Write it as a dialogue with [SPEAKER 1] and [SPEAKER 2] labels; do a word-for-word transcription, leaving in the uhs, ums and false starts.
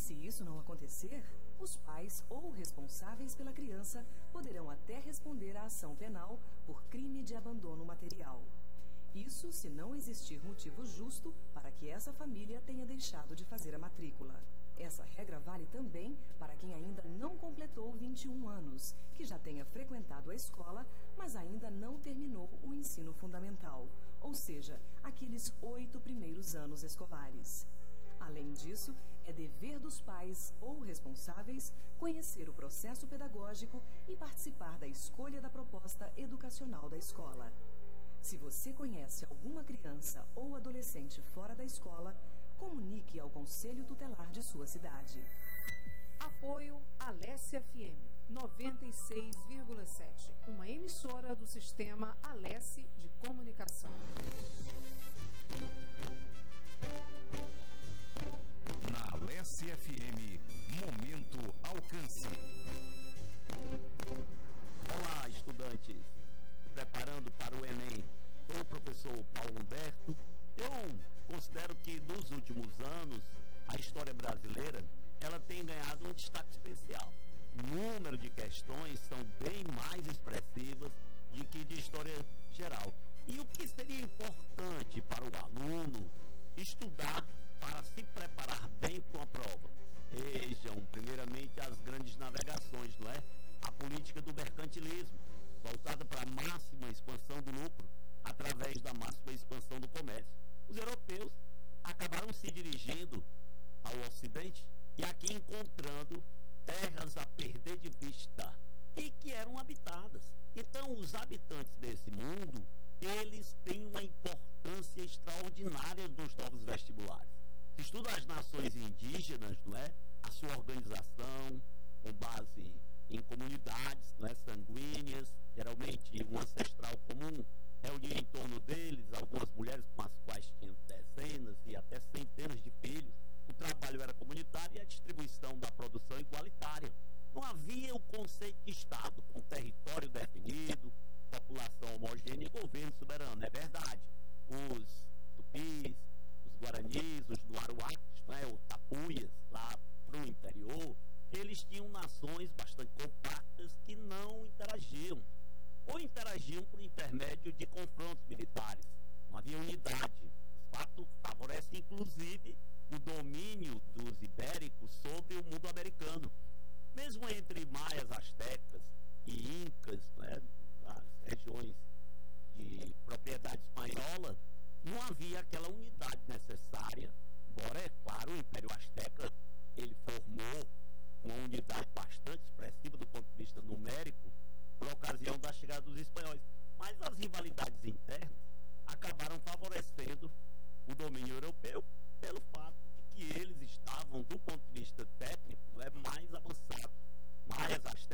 [SPEAKER 1] Se isso não acontecer, os pais ou responsáveis pela criança poderão até responder à ação penal por crime de abandono material. Isso se não existir motivo justo para que essa família tenha deixado de fazer a matrícula. Essa regra vale também para quem ainda não completou vinte e um anos, que já tenha frequentado a escola, mas ainda não terminou o ensino fundamental, ou seja, aqueles oito primeiros anos escolares. Além disso, é dever dos pais ou responsáveis conhecer o processo pedagógico e participar da escolha da proposta educacional da escola. Se você conhece alguma criança ou adolescente fora da escola, comunique ao Conselho Tutelar de sua cidade.
[SPEAKER 2] Apoio Alesse F M noventa e seis vírgula sete, uma emissora do Sistema Alesse de Comunicação.
[SPEAKER 3] Na Alesse F M, Momento Alcance.
[SPEAKER 4] Olá, estudantes. Preparando para o Enem. Sou o professor Paulo Humberto. Eu considero que nos últimos anos a história brasileira ela tem ganhado um destaque especial. O número de questões são bem mais expressivas do que de história geral. E o que seria importante para o aluno estudar para se preparar bem para uma prova? Vejam, primeiramente, as grandes navegações, não é? A política do mercantilismo, voltada para a máxima expansão do lucro, através da máxima expansão do comércio. Os europeus acabaram se dirigindo ao Ocidente e aqui encontrando terras a perder de vista e que eram habitadas. Então, os habitantes desse mundo, eles têm uma importância extraordinária nos novos vestibulares. Se estuda as nações indígenas, não é? A sua organização com base em comunidades, não é? Sanguíneas, geralmente um ancestral comum reunia em torno deles algumas mulheres com as quais tinham dezenas e até centenas de filhos. O trabalho era comunitário e a distribuição da produção igualitária. Não havia o conceito de Estado, com território definido, população homogênea e governo soberano. É verdade. Os tupis, os guaranis, os nuaruaques, né, ou tapuias, lá para o interior, eles tinham nações bastante compactas que não interagiam, ou interagiam por intermédio de confrontos militares. Não havia unidade. O fato favorece, inclusive, o domínio dos ibéricos sobre o mundo americano. Mesmo entre maias, astecas e incas, né, as regiões de propriedade espanhola, não havia aquela unidade necessária, embora, é claro, o Império Azteca ele formou uma unidade bastante expressiva do ponto de vista numérico por ocasião da chegada dos espanhóis. Mas as rivalidades internas acabaram favorecendo o domínio europeu pelo fato de que eles estavam, do ponto